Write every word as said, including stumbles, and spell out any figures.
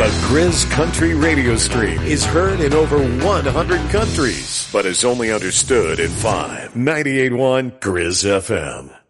The Grizz Country Radio Stream is heard in over one hundred countries, but is only understood in five. ninety-eight point one Grizz F M.